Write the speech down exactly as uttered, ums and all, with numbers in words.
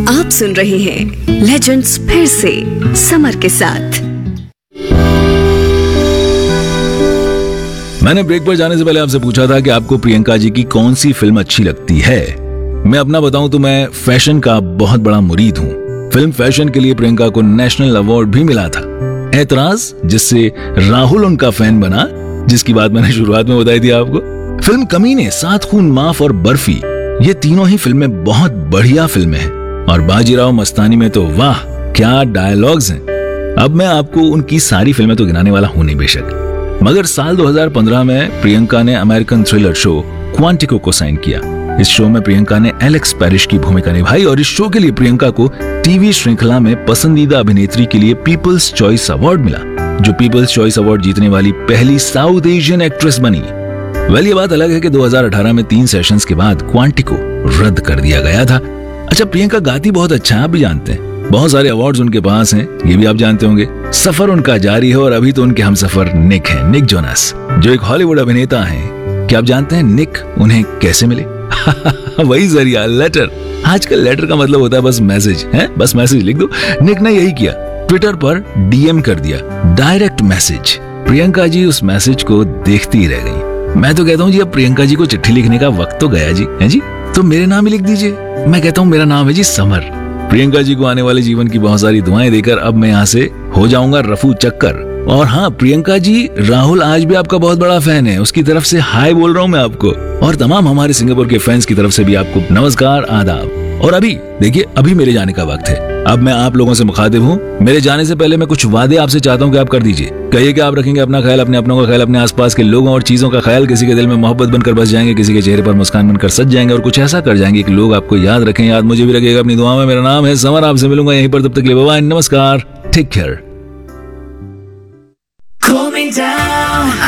आप सुन रहे हैं लेजेंड्स फिर से समर के साथ। मैंने ब्रेक पर जाने से पहले आपसे पूछा था कि आपको प्रियंका जी की कौन सी फिल्म अच्छी लगती है। मैं अपना बताऊं तो मैं फैशन का बहुत बड़ा मुरीद हूं। फिल्म फैशन के लिए प्रियंका को नेशनल अवार्ड भी मिला था। ऐतराज, जिससे राहुल उनका फैन बना, जिसकी बात मैंने शुरुआत में बताई थी आपको। फिल्म कमीने, सात खून माफ और बर्फी, ये तीनों ही फिल्में बहुत बढ़िया फिल्में हैं। और बाजीराव मस्तानी में तो वाह क्या डायलॉग्स हैं। अब मैं आपको उनकी सारी फिल्में तो गिनाने वाला हूं नहीं बेशक, मगर साल दो हज़ार पंद्रह में प्रियंका ने अमेरिकन थ्रिलर शो क्वांटिको को साइन किया। इस शो में प्रियंका ने एलेक्स पैरिश की भूमिका निभाई और इस शो के लिए प्रियंका को टीवी श्रृंखला में पसंदीदा अभिनेत्री के लिए पीपल्स चॉइस अवार्ड मिला, जो पीपल्स चॉइस अवार्ड जीतने वाली पहली साउथ एशियन एक्ट्रेस बनी। वेल, ये बात अलग है कि दो हज़ार अठारह में तीन सेशंस के बाद क्वांटिको रद्द कर दिया गया था। अच्छा, प्रियंका गाती बहुत अच्छा है, आप भी जानते हैं। बहुत सारे अवार्ड्स उनके पास हैं, ये भी आप जानते होंगे। सफर उनका जारी है और अभी तो उनके हमसफर निक हैं, निक जोनास, जो एक हॉलीवुड अभिनेता हैं। क्या आप जानते हैं निक उन्हें कैसे मिले? वही जरिया, लेटर। आजकल लेटर का मतलब होता है बस मैसेज, है बस मैसेज लिख दो। निक ने यही किया, ट्विटर पर डीएम कर दिया, डायरेक्ट मैसेज। प्रियंका जी उस मैसेज को देखती ही रह गई। मैं तो कहता हूँ जी, अब प्रियंका जी को चिट्ठी लिखने का वक्त तो गया जी, है जी, तो मेरे नाम ही लिख दीजिए। मैं कहता हूँ मेरा नाम है जी समर। प्रियंका जी को आने वाले जीवन की बहुत सारी दुआएं देकर अब मैं यहाँ से हो जाऊंगा रफू चक्कर। और हाँ प्रियंका जी, राहुल आज भी आपका बहुत बड़ा फैन है, उसकी तरफ से हाय बोल रहा हूँ मैं आपको, और तमाम हमारे सिंगापुर के फैंस की तरफ से भी आपको नमस्कार, आदाब। और अभी देखिए, अभी मेरे जाने का वक्त है। अब मैं आप लोगों से मुखातिब हूँ। मेरे जाने से पहले मैं कुछ वादे आपसे चाहता हूँ कि आप कर दीजिए। कहिए कि आप रखेंगे अपना ख्याल, अपने अपनों का ख्याल, अपने आसपास के लोगों और चीजों का ख्याल, किसी के दिल में मोहब्बत बनकर बस जाएंगे, किसी के चेहरे पर मुस्कान बनकर सज जाएंगे और कुछ ऐसा कर जाएंगे कि लोग आपको याद रखें। याद मुझे भी रखिएगा अपनी दुआ में। मेरा नाम है समर, आपसे मिलूंगा यहीं पर, तब तक के लिए बाय, नमस्कार, टेक केयर।